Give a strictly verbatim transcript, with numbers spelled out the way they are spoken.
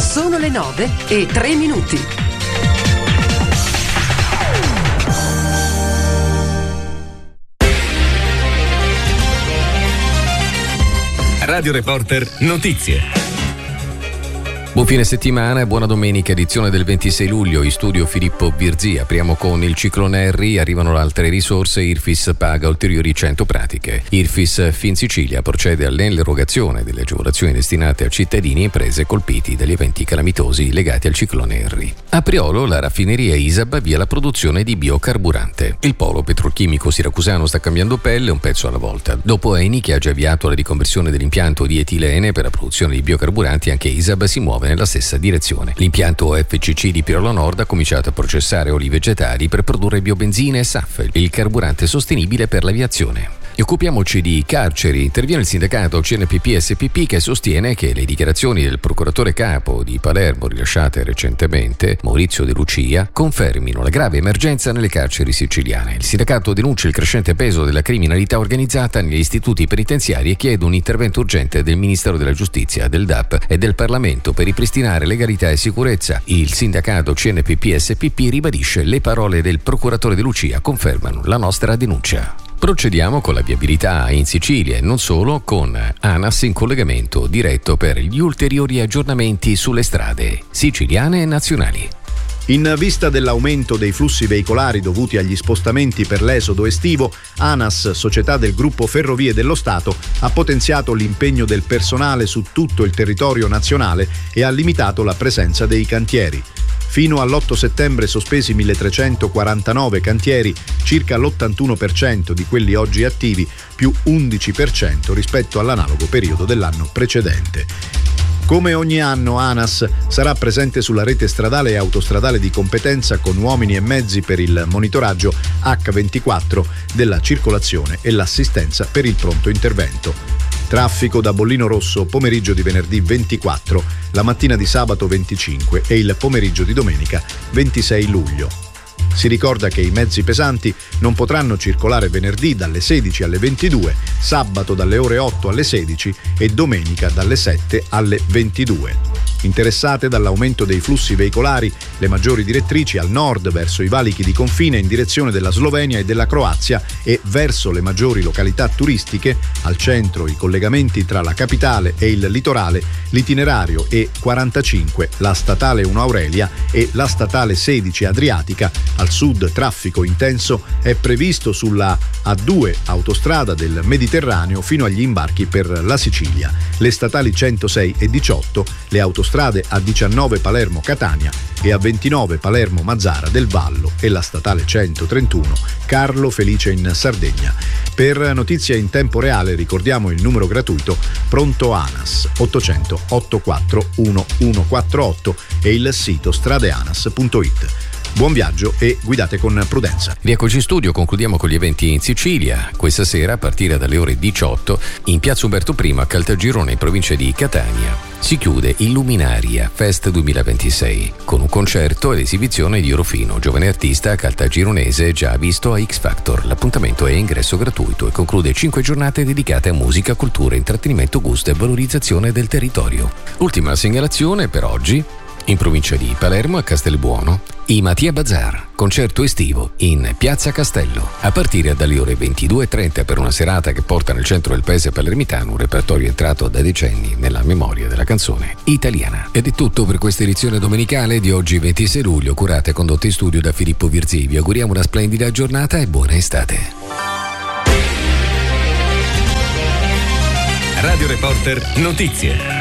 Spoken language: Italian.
Sono le nove e tre minuti. Radio Reporter Notizie. Buon fine settimana e buona domenica, edizione del ventisei luglio, in studio Filippo Virzì. Apriamo con il ciclone Harry, arrivano altre risorse, Irfis paga ulteriori cento pratiche. Irfis Finsicilia procede all'erogazione delle agevolazioni destinate a cittadini e imprese colpiti dagli eventi calamitosi legati al ciclone Harry. A Priolo la raffineria ISAB avvia la produzione di biocarburante. Il polo petrolchimico siracusano sta cambiando pelle un pezzo alla volta. Dopo Eni, che ha già avviato la riconversione dell'impianto di etilene per la produzione di biocarburanti, anche ISAB si muove nella stessa direzione. L'impianto F C C di Priolo Nord ha cominciato a processare oli vegetali per produrre biobenzine e S A F, il carburante sostenibile per l'aviazione. E occupiamoci di carceri. Interviene il sindacato C N P P S P P, che sostiene che le dichiarazioni del procuratore capo di Palermo rilasciate recentemente, Maurizio De Lucia, confermino la grave emergenza nelle carceri siciliane. Il sindacato denuncia il crescente peso della criminalità organizzata negli istituti penitenziari e chiede un intervento urgente del Ministero della Giustizia, del D A P e del Parlamento per ripristinare legalità e sicurezza. Il sindacato C N P P S P P ribadisce: le parole del procuratore De Lucia confermano la nostra denuncia. Procediamo con la viabilità in Sicilia e non solo, con ANAS in collegamento diretto per gli ulteriori aggiornamenti sulle strade siciliane e nazionali. In vista dell'aumento dei flussi veicolari dovuti agli spostamenti per l'esodo estivo, ANAS, società del gruppo Ferrovie dello Stato, ha potenziato l'impegno del personale su tutto il territorio nazionale e ha limitato la presenza dei cantieri. Fino all'otto settembre sospesi milletrecentoquarantanove cantieri, circa l'ottantuno per cento di quelli oggi attivi, più undici per cento rispetto all'analogo periodo dell'anno precedente. Come ogni anno, ANAS sarà presente sulla rete stradale e autostradale di competenza con uomini e mezzi per il monitoraggio acca ventiquattro della circolazione e l'assistenza per il pronto intervento. Traffico da Bollino Rosso pomeriggio di venerdì ventiquattro, la mattina di sabato venticinque e il pomeriggio di domenica ventisei luglio. Si ricorda che i mezzi pesanti non potranno circolare venerdì dalle sedici alle ventidue, sabato dalle ore otto alle sedici e domenica dalle sette alle ventidue. Interessate dall'aumento dei flussi veicolari, le maggiori direttrici al nord verso i valichi di confine in direzione della Slovenia e della Croazia e verso le maggiori località turistiche, al centro i collegamenti tra la capitale e il litorale, l'itinerario E quarantacinque, la statale uno Aurelia e la statale sedici Adriatica, al sud traffico intenso, è previsto sulla A due autostrada del Mediterraneo fino agli imbarchi per la Sicilia, le statali centosei e diciotto, le autostrade A diciannove Palermo-Catania e A ventinove Palermo-Mazzara del Vallo e la statale centotrentuno Carlo Felice in Sardegna. Per notizie in tempo reale ricordiamo il numero gratuito Pronto ANAS ottocento ottantaquattro millecentoquarantotto e il sito stradeanas punto it. Buon viaggio e guidate con prudenza. Rieccoci in studio, concludiamo con gli eventi in Sicilia. Questa sera, a partire dalle ore diciotto, in piazza Umberto I a Caltagirone, in provincia di Catania, si chiude Illuminaria Fest duemilaventisei con un concerto ed esibizione di Orofino, giovane artista caltagironese già visto a X Factor. L'appuntamento è ingresso gratuito e conclude cinque giornate dedicate a musica, cultura, intrattenimento, gusto e valorizzazione del territorio. Ultima segnalazione per oggi. In provincia di Palermo, a Castelbuono, i Mattia Bazar, concerto estivo in Piazza Castello, a partire dalle ore ventidue e trenta per una serata che porta nel centro del paese palermitano un repertorio entrato da decenni nella memoria della canzone italiana. Ed è tutto per questa edizione domenicale di oggi ventisei luglio, curata e condotta in studio da Filippo Virzì. Vi auguriamo una splendida giornata e buona estate. Radio Reporter Notizie.